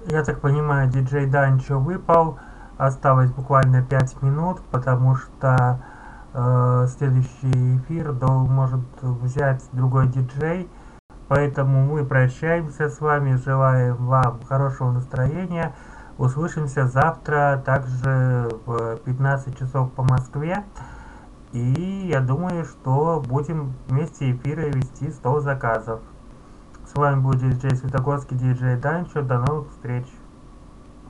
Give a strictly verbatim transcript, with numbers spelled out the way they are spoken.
Я так понимаю, диджей Данчо выпал. Осталось буквально пять минут, потому что э, следующий эфир дол- может взять другой диджей. Поэтому мы прощаемся с вами, желаем вам хорошего настроения. Услышимся завтра также в пятнадцать часов по Москве. И я думаю, что будем вместе эфиры вести стол заказов. С вами был диджей Светогорский, диджей Данчо. До новых встреч!